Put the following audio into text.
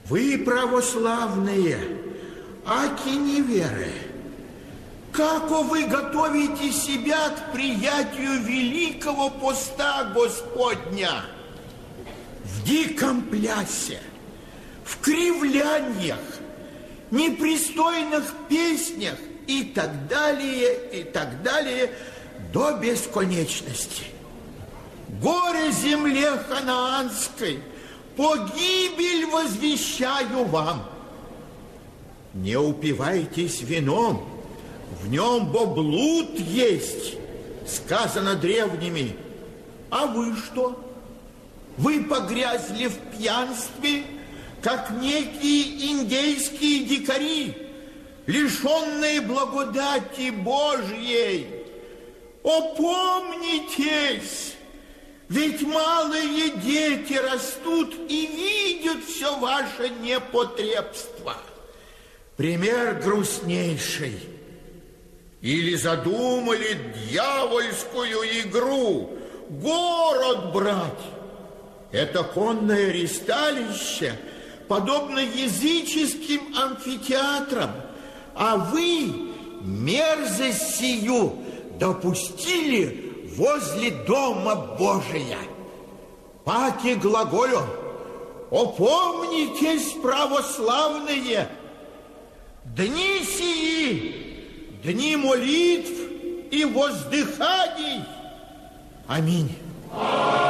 Вы, православные, аки неверы, како вы готовите себя к приятию великого поста Господня? В диком плясе, в кривляниях, непристойных песнях и так далее до бесконечности. Горе земле ханаанской, погибель возвещаю вам. Не упивайтесь вином, в нем бо блуд есть, сказано древними. А вы что? Вы погрязли в пьянстве, как некие индейские дикари, лишенные благодати Божьей. Опомнитесь, ведь малые дети растут и видят все ваше непотребство. Пример грустнейший. Или задумали дьявольскую игру, город брать. Это конное ристалище, подобно языческим амфитеатрам, а вы мерзость сию допустили возле Дома Божия. Паки глаголю, опомнитесь, православные, дни сии, дни молитв и воздыханий. Аминь.